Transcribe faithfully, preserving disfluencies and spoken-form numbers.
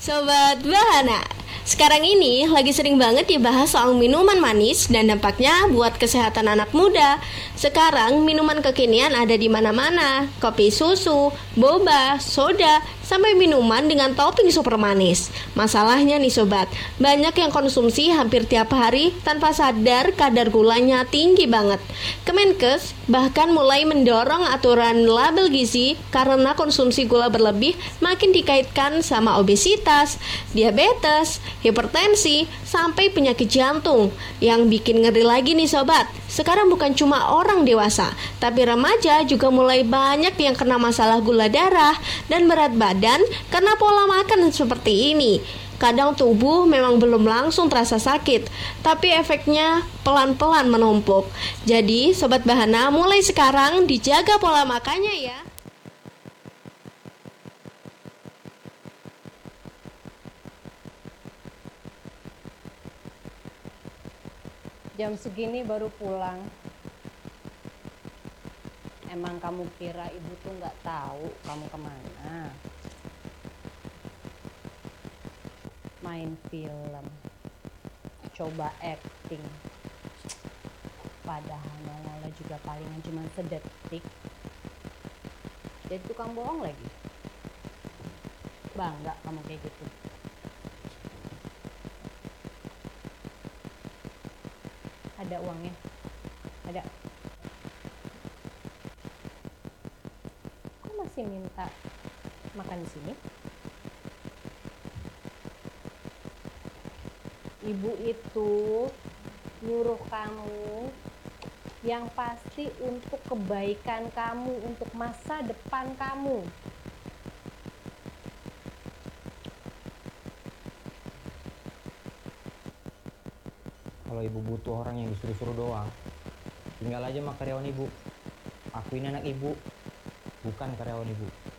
Sobat Bahana, sekarang ini lagi sering banget dibahas soal minuman manis dan dampaknya buat kesehatan anak muda. Sekarang minuman kekinian ada di mana-mana, kopi susu, boba, soda, sampai minuman dengan topping super manis. Masalahnya nih sobat, banyak yang konsumsi hampir tiap hari tanpa sadar kadar gulanya tinggi banget. Kemenkes bahkan mulai mendorong aturan label gizi karena konsumsi gula berlebih makin dikaitkan sama obesitas, diabetes, hipertensi, sampai penyakit jantung. Yang bikin ngeri lagi nih sobat, sekarang bukan cuma orang dewasa, tapi remaja juga mulai banyak yang kena masalah gula darah dan berat badan karena pola makan seperti ini. Kadang tubuh memang belum langsung terasa sakit, tapi efeknya pelan-pelan menumpuk. Jadi Sobat Bahana, mulai sekarang dijaga pola makannya ya. Jam segini baru pulang. Emang kamu kira ibu tuh nggak tahu kamu kemana? Main film, coba acting. Padahal nongolnya juga palingan cuma sedetik. Jadi tukang bohong lagi. Bangga kamu kayak gitu. Ada uangnya? Ada. Kok masih minta makan di sini? Ibu itu nyuruh kamu yang pasti untuk kebaikan kamu, untuk masa depan kamu. Kalau ibu butuh orang yang disuruh-suruh doang, tinggal aja sama karyawan ibu. Aku ini anak ibu, bukan karyawan ibu.